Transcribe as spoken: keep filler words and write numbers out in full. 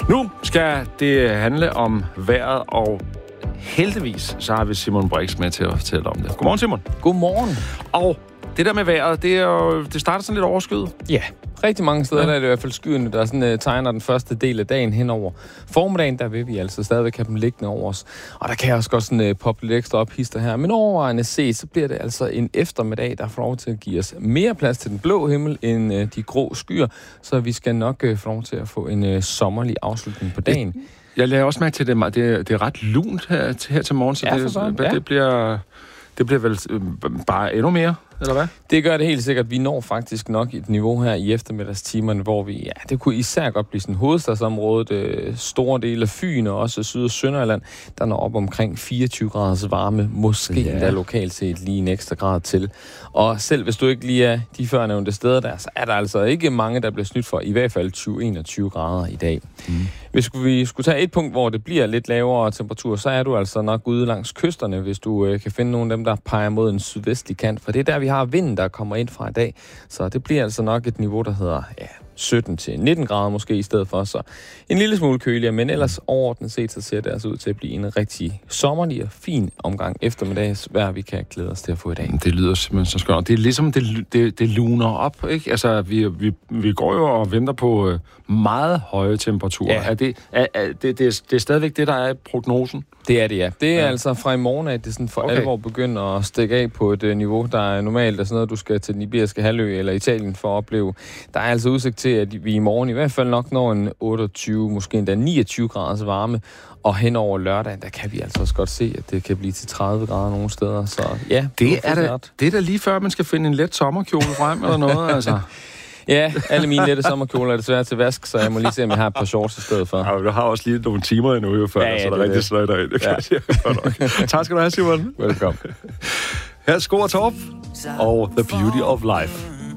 Nu skal det handle om vejret, og heldigvis så har vi Simon Brix med til at fortælle om det. Godmorgen, Simon. Godmorgen. Og det der med vejret, det, er jo, det starter sådan lidt overskyet. Ja, rigtig mange steder ja. Der er det i hvert fald skyerne, der sådan, uh, tegner den første del af dagen henover. Formiddagen, der vil vi altså stadigvæk have dem liggende over os. Og der kan også godt sådan, uh, poppe lidt ekstra op hister her. Men overvejende set, så bliver det altså en eftermiddag, der får lov til at give os mere plads til den blå himmel end uh, de grå skyer. Så vi skal nok uh, få lov til at få en uh, sommerlig afslutning på dagen. Jeg, jeg lader også mærke til, at det er, det, det er ret lunt her, her til morgen, så ja, det, sådan, det, ja. det bliver... Det bliver vel øh, bare endnu mere, eller hvad? Det gør det helt sikkert. Vi når faktisk nok et niveau her i eftermiddagstimerne, hvor vi, ja, det kunne især godt blive sådan hovedstadsområdet, øh, store dele af Fyn og også Syd- og Sønderjylland, der når op omkring fireogtyve graders varme, måske ja. endda lokalt set lige en ekstra grad til. Og selv hvis du ikke lige er de førnævnte steder der, så er der altså ikke mange, der bliver snydt for i hvert fald tyve til enogtyve grader i dag. Mm. Hvis vi skulle tage et punkt, hvor det bliver lidt lavere temperatur, så er du altså nok ude langs kysterne, hvis du øh, kan finde nogle af dem, der peger mod en sydvestlig kant. For det er der, vi har vinden, der kommer ind fra i dag. Så det bliver altså nok et niveau, der hedder ja, sytten til nitten grader måske i stedet for. Så en lille smule køligere, men ellers overordnet set, så ser det altså ud til at blive en rigtig sommerlig og fin omgang eftermiddagsvejr, vi kan glæde os til at få i dag. Det lyder simpelthen så skønt. Det er ligesom, det, det, det luner op, ikke? Altså, vi, vi, vi går jo og venter på øh, meget høje temperaturer. Ja. Er det, er, er, det, det, er, det er stadigvæk det, der er prognosen? Det er det, ja. Det er ja. altså fra i morgen, at det sådan for okay. alvor begynder at stikke af på et uh, niveau, der er normalt er sådan noget, du skal til den iberiske halvø eller Italien for at opleve. Der er altså udsigt til, at vi i morgen i hvert fald nok når en otteogtyve, måske endda niogtyve graders varme, og hen over lørdagen, der kan vi altså også godt se, at det kan blive til tredive grader nogle steder. Så ja, det er da, det er da lige før, man skal finde en let sommerkjole frem eller noget, altså. Ja, alle mine lette sommerkjoler er desværre til vask, så jeg må lige se, om jeg har et par shorts i stedet for. Ja, du har også lige nogle timer endnu, jo før, ja, ja, så der er rigtig sløjt af. Det kan ja. jeg Tak skal du have, Simon. Velkommen. Her er Sko og Torp og The Beauty of Life.